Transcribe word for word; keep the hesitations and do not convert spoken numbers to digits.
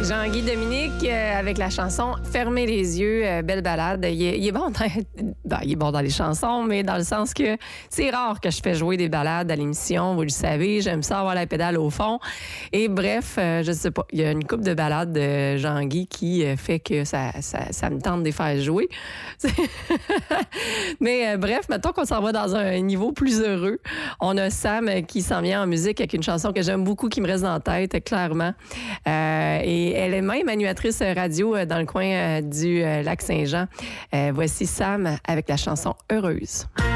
Jean-Guy Dominique euh, avec la chanson « Fermez les yeux euh, », belle balade. Il est, il est bon dans, ben, il est bon dans les chansons, mais dans le sens que c'est rare que je fais jouer des balades à l'émission, vous le savez. J'aime ça avoir la pédale au fond. Et bref, euh, je sais pas, il y a une couple de balades de Jean-Guy qui euh, fait que ça, ça, ça me tente de les faire jouer. mais euh, bref, mettons qu'on s'en va dans un niveau plus heureux. On a Sam qui s'en vient en musique avec une chanson que j'aime beaucoup, qui me reste dans la tête, clairement. Euh, et elle est même animatrice radio dans le coin du Lac-Saint-Jean. Euh, voici Sam avec la chanson « Heureuse ».